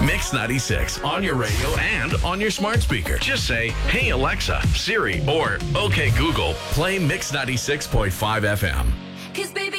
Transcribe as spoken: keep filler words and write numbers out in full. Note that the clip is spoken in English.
Mix ninety-six on your radio and on your smart speaker. Just say, "Hey Alexa, Siri," or "Okay Google, play Mix ninety-six point five F M." 'Cause baby